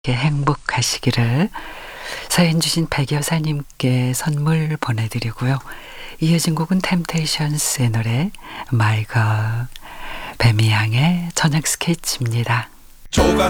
행복하시기를 사연 주신 백 여사님께 선물 보내드리고요. 이어진 곡은 템테이션스의 노래 My Girl, 배미양의 저녁 스케치입니다. 조각